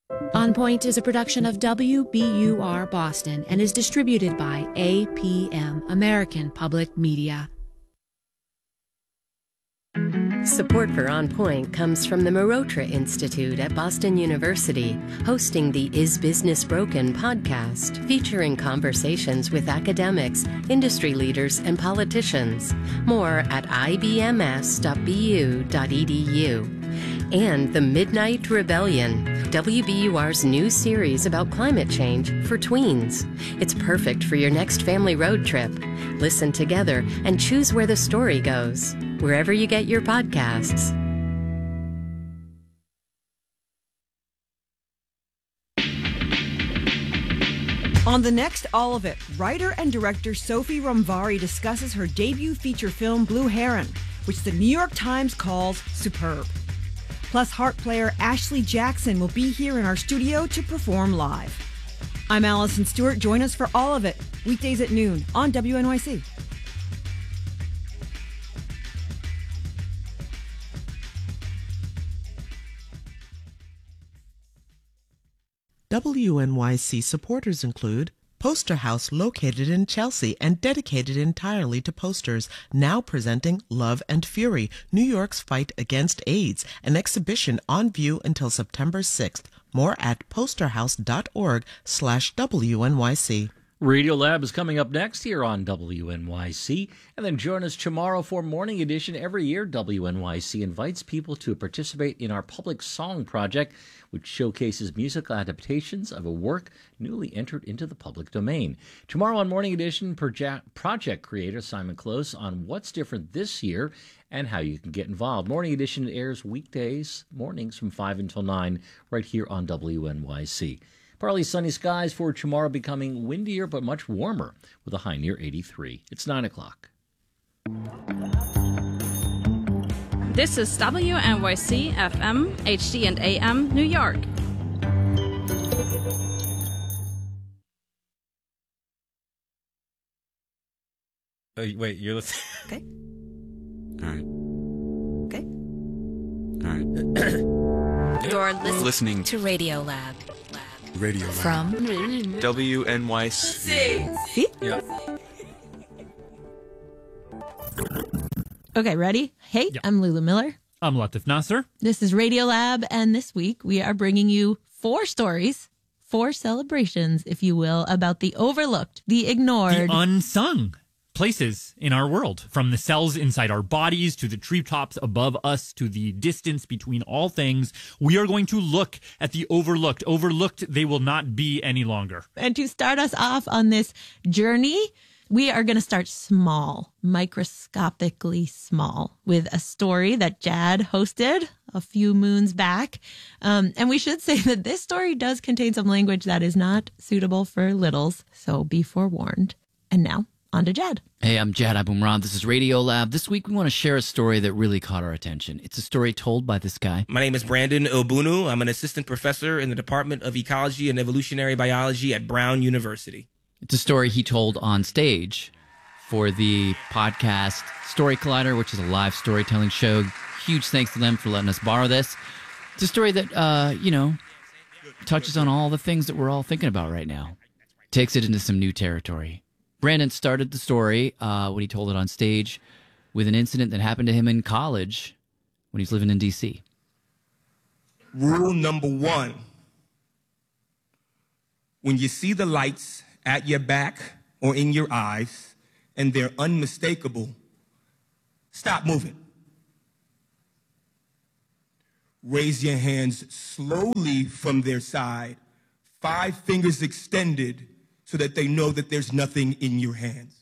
On Point is a production of WBUR Boston and is distributed by APM, American Public Media. Support for On Point comes from the Marotra Institute at Boston University, hosting the Is Business Broken podcast, featuring conversations with academics, industry leaders, and politicians. More at ibms.bu.edu. And The Midnight Rebellion, WBUR's new series about climate change for tweens. It's perfect for your next family road trip. Listen together and choose where the story goes, wherever you get your podcasts. On the next All of It, writer and director Sophie Romvari discusses her debut feature film Blue Heron, which the New York Times calls superb. Plus, harp player Ashley Jackson will be here in our studio to perform live. I'm Allison Stewart. Join us for All of It, weekdays at noon on WNYC. WNYC supporters include Poster House, located in Chelsea and dedicated entirely to posters, now presenting Love and Fury, New York's Fight Against AIDS, an exhibition on view until September 6th. More at posterhouse.org/WNYC. Radiolab is coming up next here on WNYC. And then join us tomorrow for Morning Edition. Every year, WNYC invites people to participate in our Public Song Project, which showcases musical adaptations of a work newly entered into the public domain. Tomorrow on Morning Edition, project creator Simon Close on what's different this year and how you can get involved. Morning Edition airs weekdays, mornings from 5 until 9, right here on WNYC. Partly sunny skies for tomorrow, becoming windier but much warmer with a high near 83. It's 9 o'clock. This is WNYC FM, HD and AM, New York. Wait, you're listening? Okay. All right. Okay. All right. You're listening to Radiolab. Radio From WNYC. See? Yeah. Okay, ready? Hey, Yep. I'm Lulu Miller. I'm Latif Nasser. This is Radiolab, and this week we are bringing you 4 stories, 4 celebrations, if you will, about the overlooked, the ignored, The unsung places in our world, from the cells inside our bodies to the treetops above us to the distance between all things. We are going to look at the overlooked. Overlooked they will not be any longer. And to start us off on this journey, we are going to start small, microscopically small, with a story that Jad hosted a few moons back. And we should say that this story does contain some language that is not suitable for littles, so be forewarned. And now, on to Jad. Hey, I'm Jad Abumrad. This is Radiolab. This week we want to share a story that really caught our attention. It's a story told by this guy. My name is Brandon Obunu. I'm an assistant professor in the Department of Ecology and Evolutionary Biology at Brown University. It's a story he told on stage for the podcast Story Collider, which is a live storytelling show. Huge thanks to them for letting us borrow this. It's a story that, touches on all the things that we're all thinking about right now. Takes it into some new territory. Brandon started the story when he told it on stage with an incident that happened to him in college when he was living in D.C. Rule number 1. When you see the lights at your back or in your eyes and they're unmistakable, stop moving. Raise your hands slowly from their side, 5 fingers extended, so that they know that there's nothing in your hands.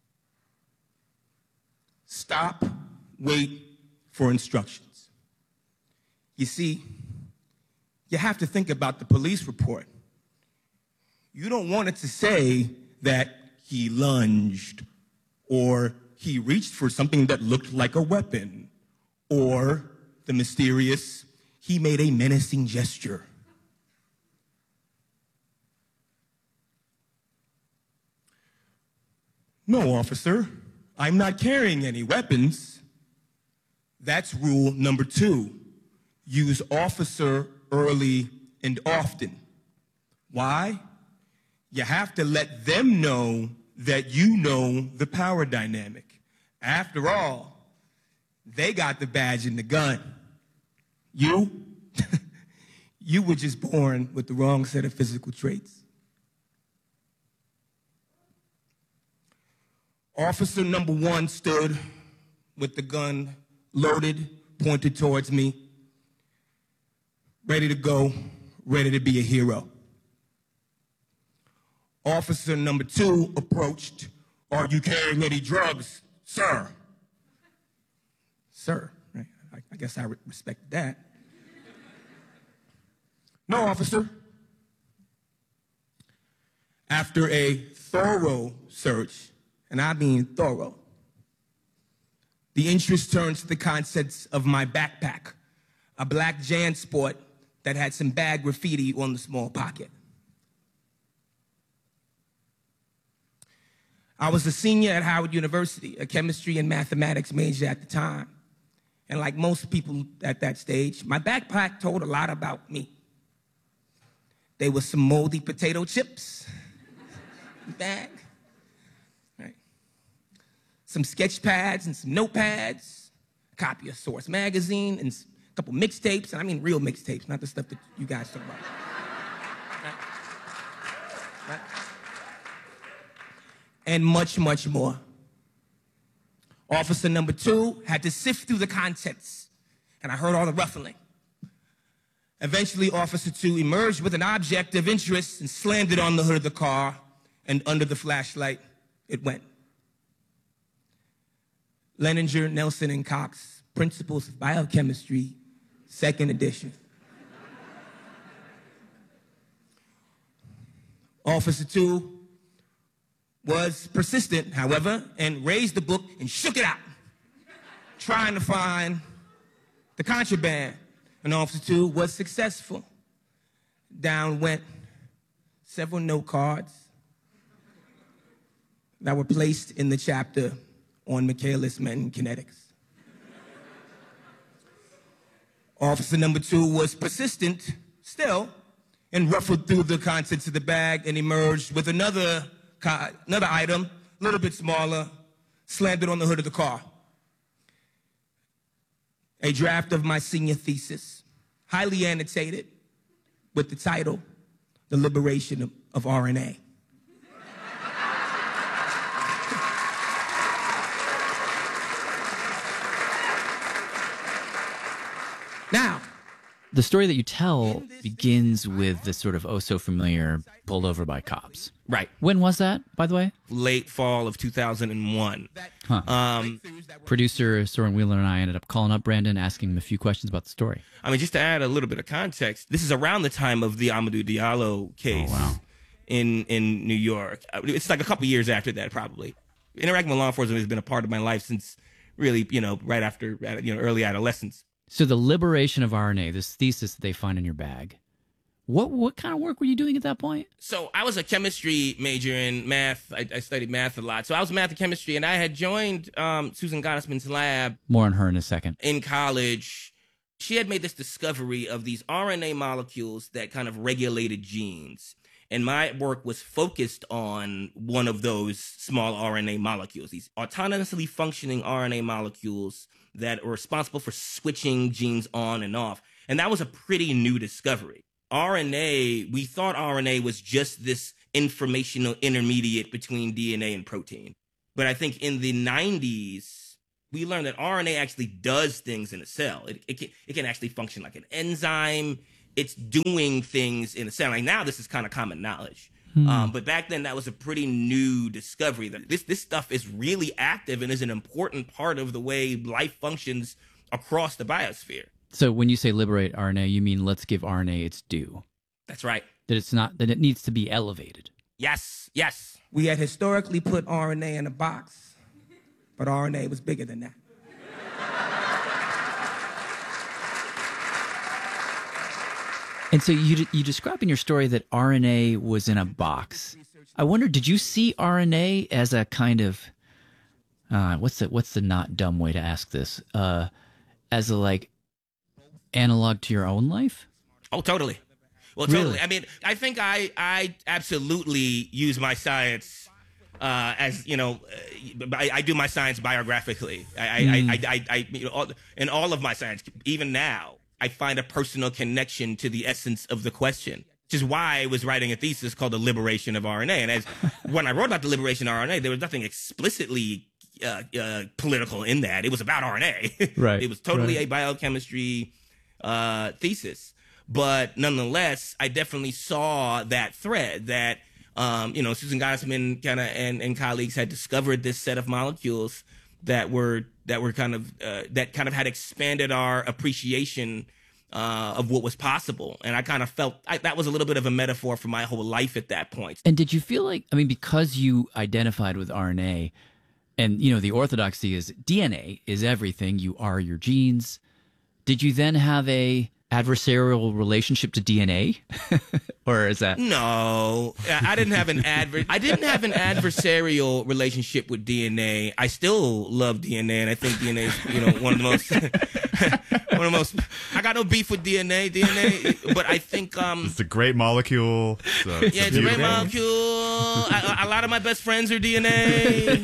Stop, wait for instructions. You see, you have to think about the police report. You don't want it to say that he lunged, or he reached for something that looked like a weapon, or the mysterious, he made a menacing gesture. No, officer, I'm not carrying any weapons. That's rule number 2. Use officer early and often. Why? You have to let them know that you know the power dynamic. After all, they got the badge and the gun. You? You were just born with the wrong set of physical traits. Officer number 1 stood with the gun loaded, pointed towards me, ready to go, ready to be a hero. Officer number 2 approached. Are you carrying any drugs, sir? Sir, right? I guess I respect that. No, officer. After a thorough search, and I mean thorough, the interest turns to the contents of my backpack, a black JanSport that had some bad graffiti on the small pocket. I was a senior at Howard University, a chemistry and mathematics major at the time. And like most people at that stage, my backpack told a lot about me. There was some moldy potato chips in the bag, right? Some sketch pads and some notepads, a copy of Source magazine, and a couple mixtapes, and I mean real mixtapes, not the stuff that you guys talk about. Right? And much, much more. Officer number 2 had to sift through the contents, and I heard all the ruffling. Eventually, Officer 2 emerged with an object of interest and slammed it on the hood of the car, and under the flashlight, it went. Leninger, Nelson, and Cox, Principles of Biochemistry, 2nd edition. Officer 2 was persistent, however, and raised the book and shook it out, trying to find the contraband. And Officer 2 was successful. Down went several note cards that were placed in the chapter on Michaelis-Menten kinetics. Officer number 2 was persistent still and ruffled through the contents of the bag and emerged with another item, a little bit smaller, slammed it on the hood of the car. A draft of my senior thesis, highly annotated, with the title, The Liberation of RNA. Now, the story that you tell begins with this sort of oh-so-familiar pulled over by cops. Right. When was that, by the way? Late fall of 2001. Huh. Producer Soren Wheeler and I ended up calling up Brandon, asking him a few questions about the story. I mean, just to add a little bit of context, this is around the time of the Amadou Diallo case in New York. It's like a couple years after that, probably. Interacting with law enforcement has been a part of my life since really, right after, early adolescence. So the liberation of RNA, this thesis that they find in your bag, what kind of work were you doing at that point? So I was a chemistry major in math. I studied math a lot. So I was math and chemistry, and I had joined Susan Gottesman's lab. More on her in a second. In college. She had made this discovery of these RNA molecules that kind of regulated genes. And my work was focused on one of those small RNA molecules, these autonomously functioning RNA molecules that are responsible for switching genes on and off. And that was a pretty new discovery. We thought RNA was just this informational intermediate between DNA and protein. But I think in the 90s, we learned that RNA actually does things in a cell. It can actually function like an enzyme. It's doing things in a cell. Like now, this is kind of common knowledge. But back then, that was a pretty new discovery that this stuff is really active and is an important part of the way life functions across the biosphere. So when you say liberate RNA, you mean let's give RNA its due. That's right. That it needs to be elevated. Yes. We had historically put RNA in a box, but RNA was bigger than that. And so you describe in your story that RNA was in a box. I wonder, did you see RNA as a kind of what's the not dumb way to ask this? As a analog to your own life? Oh, totally. Well, totally. I mean, I think I absolutely use my science as, you know, I do my science biographically. In all of my science, even now, I find a personal connection to the essence of the question, which is why I was writing a thesis called The Liberation of RNA. And when I wrote about the liberation of RNA, there was nothing explicitly political in that. It was about RNA. Right. It was totally a biochemistry thesis. But nonetheless, I definitely saw that thread that, you know, Susan Gottesman and colleagues had discovered this set of molecules that kind of had expanded our appreciation of what was possible. And I kind of felt that was a little bit of a metaphor for my whole life at that point. And did you feel like, I mean, because you identified with RNA, and, you know, the orthodoxy is DNA is everything, you are your genes, did you then have a adversarial relationship to DNA? Or is that... No, I didn't have an adversarial relationship with DNA. I still love DNA, and I think DNA is, you know, one of the most I got no beef with DNA, but I think it's a great molecule. So it's a great molecule. A lot of my best friends are DNA,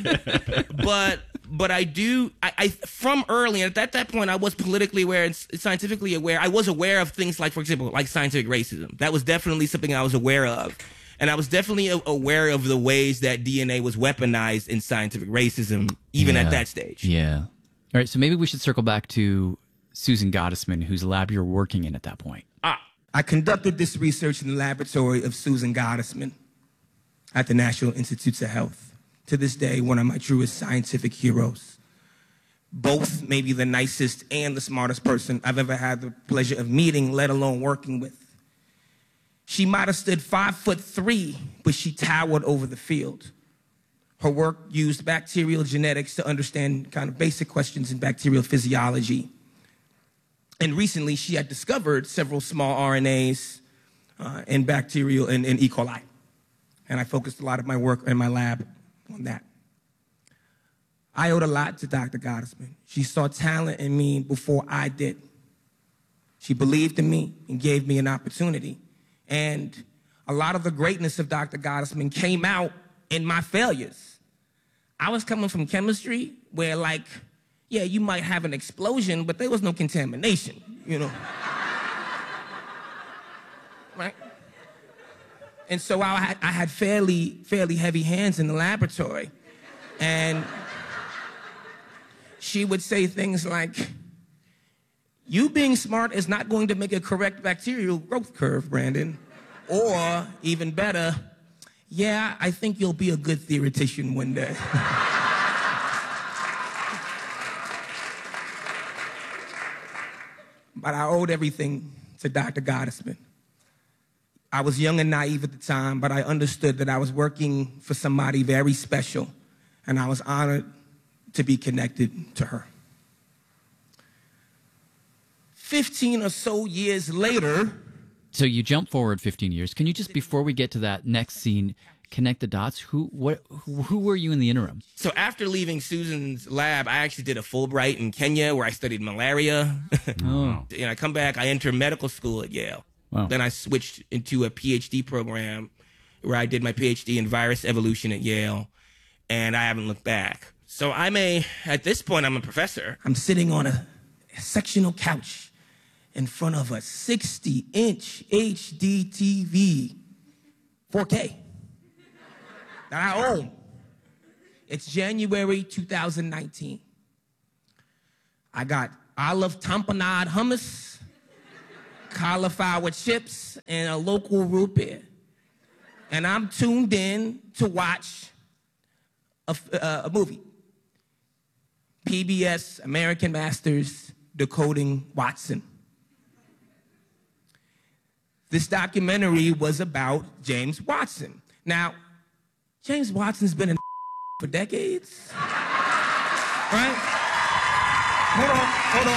but I from early, and at that point I was politically aware and scientifically aware. I was aware of things like, for example, like scientific racism. That was definitely something I was aware of. And I was definitely aware of the ways that DNA was weaponized in scientific racism, even at that stage. Yeah. All right, so maybe we should circle back to Susan Gottesman, whose lab you're working in at that point. I conducted this research in the laboratory of Susan Gottesman at the National Institutes of Health. To this day, one of my truest scientific heroes. Both maybe the nicest and the smartest person I've ever had the pleasure of meeting, let alone working with. She might have stood 5'3", but she towered over the field. Her work used bacterial genetics to understand kind of basic questions in bacterial physiology. And recently, she had discovered several small RNAs in bacterial and in E. coli. And I focused a lot of my work in my lab on that. I owed a lot to Dr. Gottesman. She saw talent in me before I did. She believed in me and gave me an opportunity. And a lot of the greatness of Dr. Gottesman came out in my failures. I was coming from chemistry where, like, yeah, you might have an explosion, but there was no contamination, you know. Right? And so I had fairly heavy hands in the laboratory. And she would say things like, you being smart is not going to make a correct bacterial growth curve, Brandon. Or, even better, yeah, I think you'll be a good theoretician one day. But I owed everything to Dr. Gottesman. I was young and naive at the time, but I understood that I was working for somebody very special, and I was honored to be connected to her. 15 or so years later... So you jump forward 15 years. Can you just, before we get to that next scene, connect the dots? Who were you in the interim? So after leaving Susan's lab, I actually did a Fulbright in Kenya where I studied malaria. Oh. And I come back, I enter medical school at Yale. Wow. Then I switched into a PhD program where I did my PhD in virus evolution at Yale, and I haven't looked back. So at this point, I'm a professor. I'm sitting on a sectional couch in front of a 60-inch HD TV, 4K, that I own. It's January 2019. I got olive tamponade hummus, cauliflower chips, and a local root beer. And I'm tuned in to watch a movie. PBS American Masters Decoding Watson. This documentary was about James Watson. Now, James Watson's been in for decades, right? Hold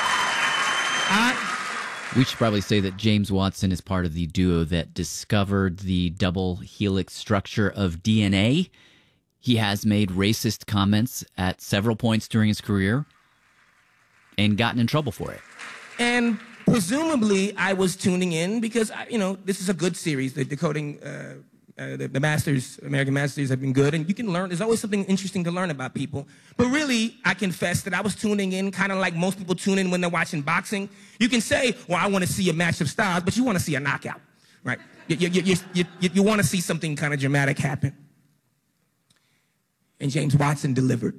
on. We should probably say that James Watson is part of the duo that discovered the double helix structure of DNA. He has made racist comments at several points during his career and gotten in trouble for it. And presumably, I was tuning in because, this is a good series. The Decoding, the Masters, American Masters have been good. And you can learn. There's always something interesting to learn about people. But really, I confess that I was tuning in kind of like most people tune in when they're watching boxing. You can say, well, I want to see a match of styles, but you want to see a knockout, right? You want to see something kind of dramatic happen. And James Watson delivered.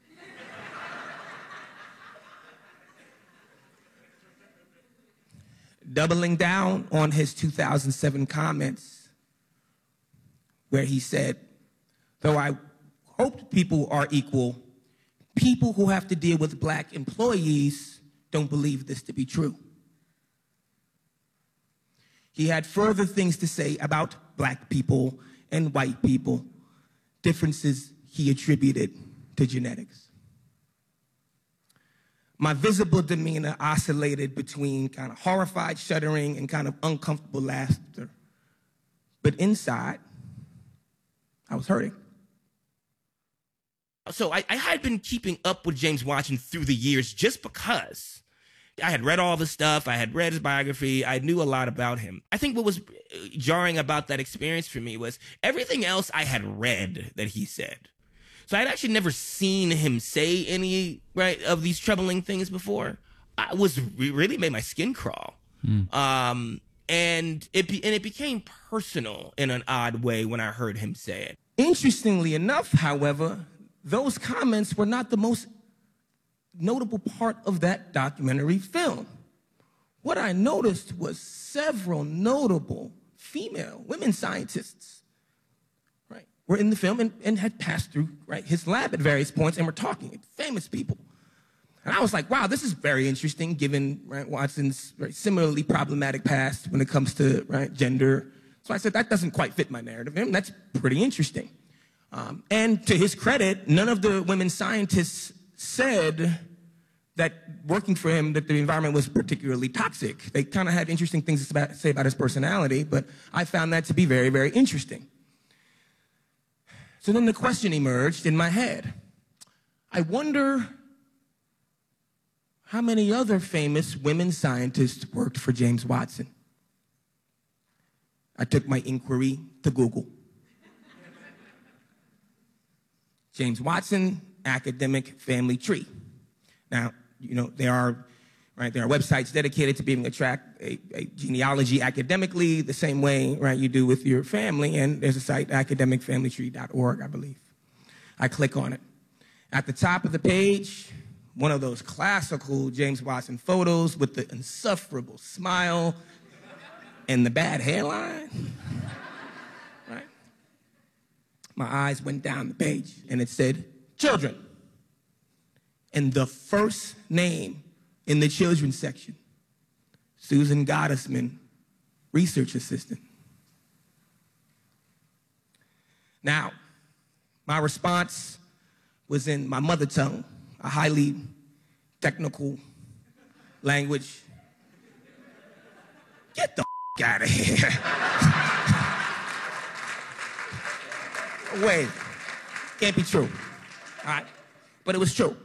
Doubling down on his 2007 comments where he said, though I hoped people are equal, people who have to deal with black employees don't believe this to be true. He had further things to say about black people and white people, differences he attributed to genetics. My visible demeanor oscillated between kind of horrified shuddering and kind of uncomfortable laughter. But inside, I was hurting. So I had been keeping up with James Watson through the years just because I had read all the stuff. I had read his biography. I knew a lot about him. I think what was jarring about that experience for me was everything else I had read that he said. So I'd actually never seen him say any of these troubling things before. It really made my skin crawl. And it became personal in an odd way when I heard him say it. Interestingly enough, however, those comments were not the most notable part of that documentary film. What I noticed was several notable women scientists were in the film and had passed through his lab at various points and were talking, famous people. And I was like, wow, this is very interesting given Watson's very similarly problematic past when it comes to gender. So I said, that doesn't quite fit my narrative. And that's pretty interesting. And to his credit, none of the women scientists said that working for him, that the environment was particularly toxic. They kind of had interesting things to say about his personality, but I found that to be very, very interesting. So then the question emerged in my head. I wonder how many other famous women scientists worked for James Watson. I took my inquiry to Google. James Watson, academic family tree. Now, there are websites dedicated to being able to track a genealogy academically the same way, you do with your family. And there's a site, academicfamilytree.org, I believe. I click on it. At the top of the page, one of those classical James Watson photos with the insufferable smile and the bad hairline. My eyes went down the page, and it said, children. And the first name in the children's section, Susan Gottesman, research assistant. Now, my response was in my mother tongue, a highly technical language. Get the out of here. Wait, can't be true, all right? But it was true.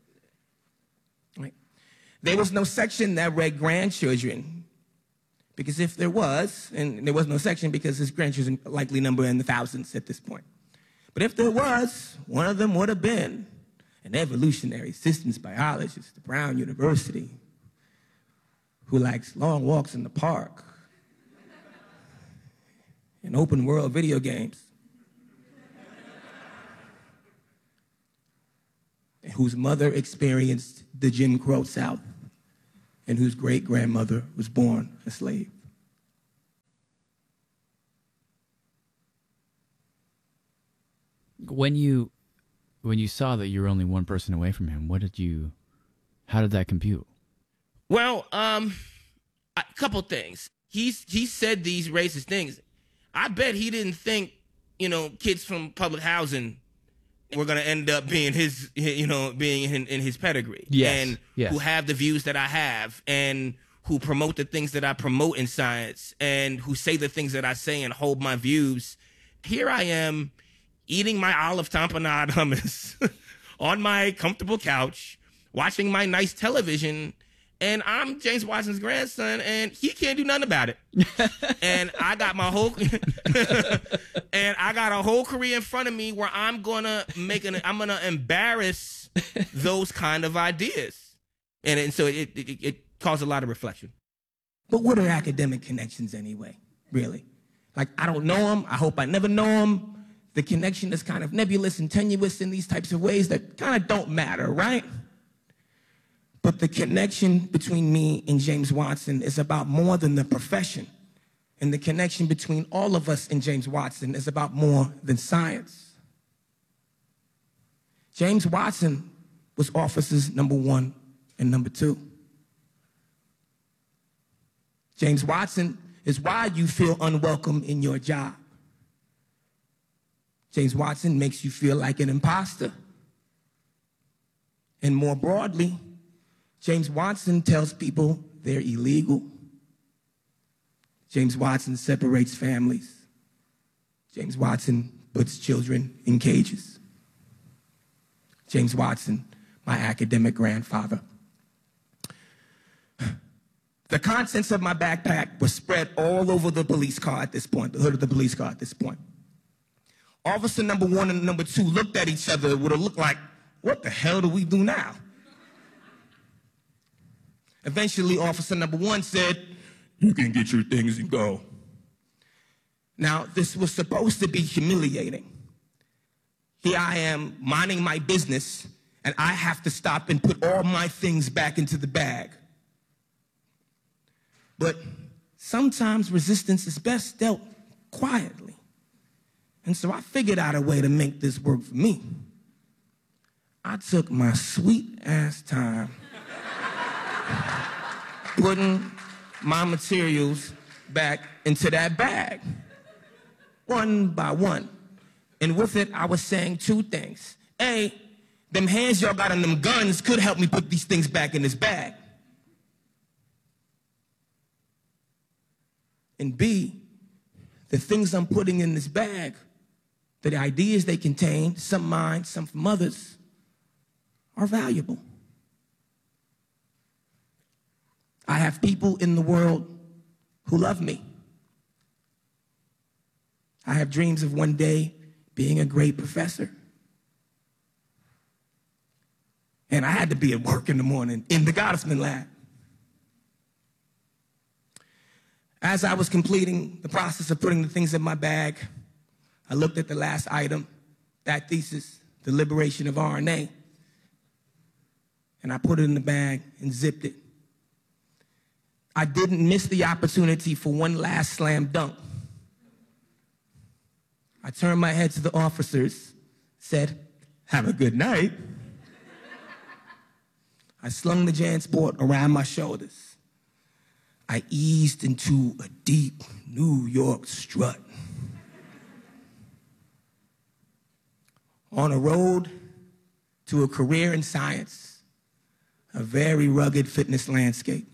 There was no section that read grandchildren, because if there was, and there was no section because his grandchildren likely number in the thousands at this point. But if there was, one of them would have been an evolutionary systems biologist at Brown University who likes long walks in the park and open world video games, whose mother experienced the Jim Crow South, and whose great-grandmother was born a slave. When you saw that you were only one person away from him, how did that compute? Well, a couple things. He said these racist things. I bet he didn't think, kids from public housing were going to end up being his, being in his pedigree. Yes. And who have the views that I have, and who promote the things that I promote in science, and who say the things that I say and hold my views. Here I am eating my olive tamponade hummus on my comfortable couch, watching my nice television, And I'm James Watson's grandson, and he can't do nothing about it. And I got my whole and I got a whole career in front of me where I'm gonna embarrass those kind of ideas. And so it caused a lot of reflection. But what are academic connections anyway, really? Like, I don't know them. I hope I never know them. The connection is kind of nebulous and tenuous in these types of ways that kind of don't matter, right? But the connection between me and James Watson is about more than the profession. And the connection between all of us and James Watson is about more than science. James Watson was officers number 1 and number 2. James Watson is why you feel unwelcome in your job. James Watson makes you feel like an imposter. And more broadly, James Watson tells people they're illegal. James Watson separates families. James Watson puts children in cages. James Watson, my academic grandfather. The contents of my backpack were spread all over the police car at this point, the hood of the police car at this point. Officer number 1 and number 2 looked at each other. It would have looked like, what the hell do we do now? Eventually, officer number 1 said, you can get your things and go. Now, this was supposed to be humiliating. Here I am minding my business, and I have to stop and put all my things back into the bag. But sometimes resistance is best dealt quietly. And so I figured out a way to make this work for me. I took my sweet-ass time putting my materials back into that bag, one by one. And with it, I was saying 2 things. A, them hands y'all got on them guns could help me put these things back in this bag. And B, the things I'm putting in this bag, the ideas they contain, some mine, some from others, are valuable. I have people in the world who love me. I have dreams of one day being a great professor. And I had to be at work in the morning in the Gottesman lab. As I was completing the process of putting the things in my bag, I looked at the last item, that thesis, the liberation of RNA, and I put it in the bag and zipped it. I didn't miss the opportunity for one last slam dunk. I turned my head to the officers, said, have a good night. I slung the JanSport around my shoulders. I eased into a deep New York strut. On a road to a career in science, a very rugged fitness landscape,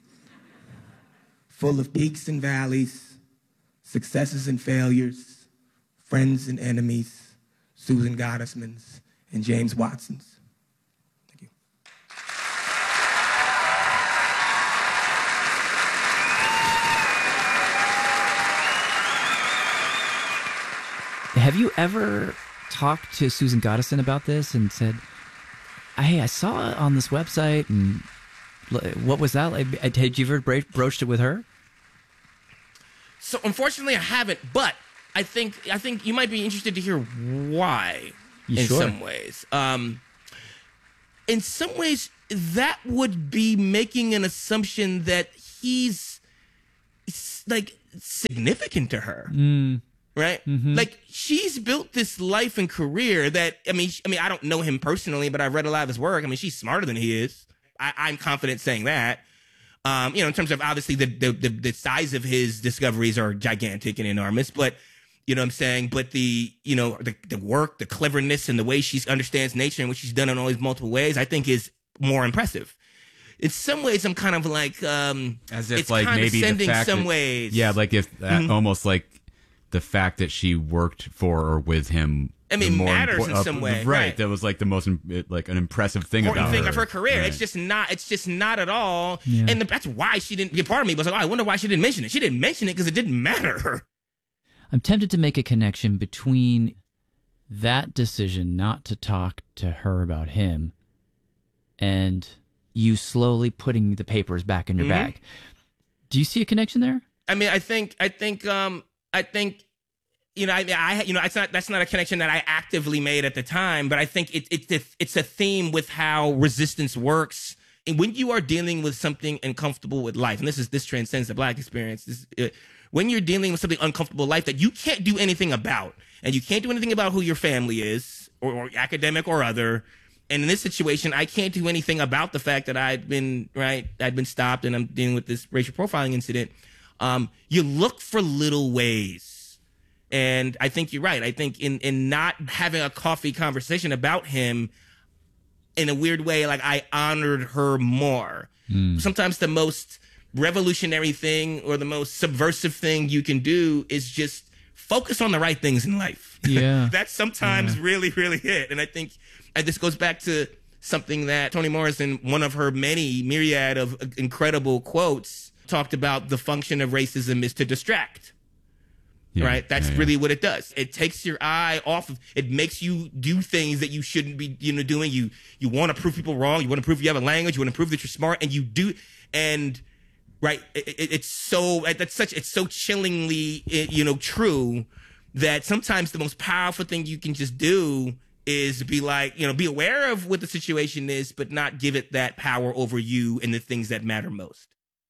full of peaks and valleys, successes and failures, friends and enemies, Susan Gottesman's and James Watson's. Thank you. Have you ever talked to Susan Gottesman about this and said, hey, I saw it on this website, and what was that like? Had you ever broached it with her? So unfortunately, I haven't, but I think you might be interested to hear why some ways. In some ways, that would be making an assumption that he's like significant to her. Right? Mm-hmm. Like, she's built this life and career that, I mean, I don't know him personally, but I've read a lot of his work. I mean, she's smarter than he is. I'm confident saying that. In terms of obviously the size of his discoveries are gigantic and enormous, but you know what I'm saying? But the work, the cleverness, and the way she understands nature and what she's done in all these multiple ways, I think is more impressive. In some ways, I'm kind of like, as if it's like maybe condescending the fact some that, ways. Yeah, like if almost like the fact that she worked for or with him I mean, matters in some way. Right. That was like the most like an impressive thing important about thing her. of her career. Right. It's just not at all. Yeah. And that's why she didn't. Part of me was like, oh, I wonder why she didn't mention it. She didn't mention it because it didn't matter. I'm tempted to make a connection between that decision not to talk to her about him and you slowly putting the papers back in your bag. Do you see a connection there? I mean, I think, you know, that's not a connection that I actively made at the time, but I think it's a theme with how resistance works. And when you are dealing with something uncomfortable with life, and this transcends the Black experience, when you're dealing with something uncomfortable in life that you can't do anything about, and you can't do anything about who your family is, or academic or other, and in this situation, I can't do anything about the fact that I'd been stopped and I'm dealing with this racial profiling incident. You look for little ways. And I think you're right. I think in not having a coffee conversation about him, in a weird way, like I honored her more. Sometimes the most revolutionary thing or the most subversive thing you can do is just focus on the right things in life. Yeah. That's sometimes really, really it. And I think this goes back to something that Toni Morrison, one of her many myriad of incredible quotes, talked about. The function of racism is to distract. Yeah, right? That's really what it does. It takes your eye off of, it makes you do things that you shouldn't be, doing. You want to prove people wrong. You want to prove you have a language. You want to prove that you're smart, and you do. And right, it's so chillingly, true that sometimes the most powerful thing you can just do is be like, be aware of what the situation is, but not give it that power over you and the things that matter most.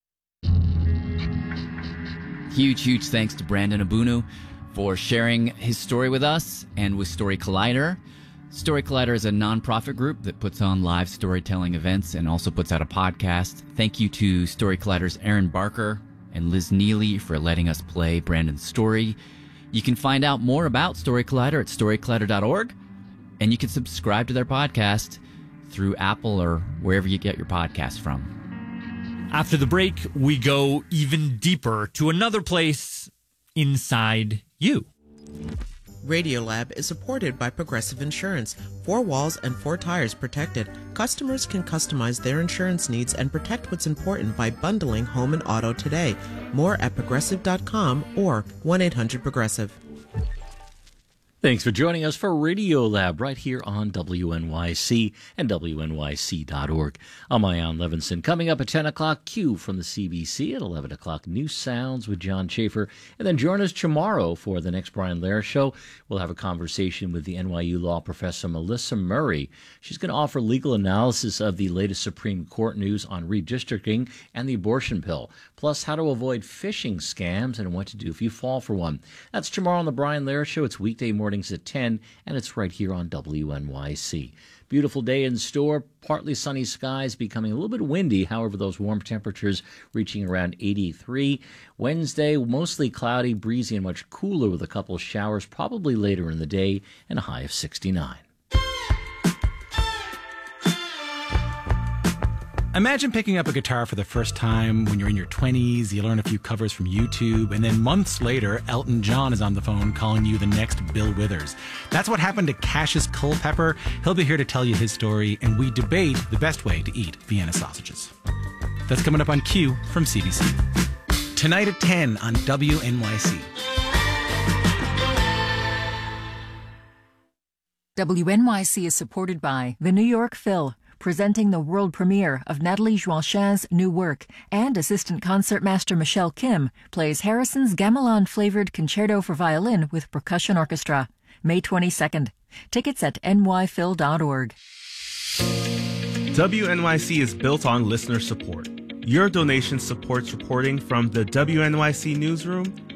Huge thanks to Brandon Abunu for sharing his story with us and with Story Collider. Story Collider is a nonprofit group that puts on live storytelling events and also puts out a podcast. Thank you to Story Collider's Aaron Barker and Liz Neely for letting us play Brandon's story. You can find out more about Story Collider at storycollider.org, and you can subscribe to their podcast through Apple or wherever you get your podcasts from. After the break, we go even deeper to another place inside you. Radiolab is supported by Progressive Insurance. 4 walls and 4 tires protected. Customers can customize their insurance needs and protect what's important by bundling home and auto today. More at progressive.com or 1-800-PROGRESSIVE. Thanks for joining us for Radiolab right here on WNYC and WNYC.org. I'm Ian Levinson. Coming up at 10 o'clock, Q from the CBC. At 11 o'clock, New Sounds with John Schaefer. And then join us tomorrow for the next Brian Lehrer Show. We'll have a conversation with the NYU law professor Melissa Murray. She's going to offer legal analysis of the latest Supreme Court news on redistricting and the abortion pill, plus how to avoid phishing scams and what to do if you fall for one. That's tomorrow on the Brian Lehrer Show. It's weekday mornings at 10, and it's right here on WNYC. Beautiful day in store, partly sunny skies, becoming a little bit windy. However, those warm temperatures reaching around 83. Wednesday, mostly cloudy, breezy, and much cooler with a couple of showers probably later in the day, and a high of 69. Imagine picking up a guitar for the first time when you're in your 20s, you learn a few covers from YouTube, and then months later, Elton John is on the phone calling you the next Bill Withers. That's what happened to Cassius Culpepper. He'll be here to tell you his story, and we debate the best way to eat Vienna sausages. That's coming up on Q from CBC. Tonight at 10 on WNYC. WNYC is supported by the New York Phil, presenting the world premiere of Nathalie Joachin's new work, and assistant concertmaster Michelle Kim plays Harrison's gamelan-flavored concerto for violin with percussion orchestra. May 22nd. Tickets at nyphil.org. WNYC is built on listener support. Your donation supports reporting from the WNYC Newsroom